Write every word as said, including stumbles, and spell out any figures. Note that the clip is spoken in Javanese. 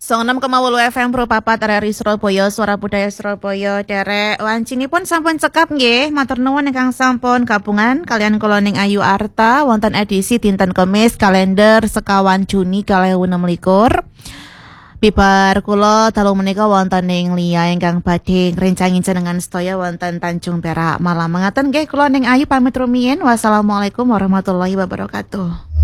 Songonem kemawulu F M Purwapapat R R I Surabaya Suara Budaya Surabaya derek wancinipun sampun cekap nggih matur nuwun ingkang sampun gabungan kalian kula ning Ayu Arta wonten edisi dinten Kemis kalender sekawan Juni kalih enem likur. Bibar kula dalu menika wonten ing Lia ingkang badhe ngrencangin jenengan sedaya wonten Tanjung Perak Malang. Mengaten nggih kula ning Ayu pamit rumiyin. Wassalamualaikum warahmatullahi wabarakatuh.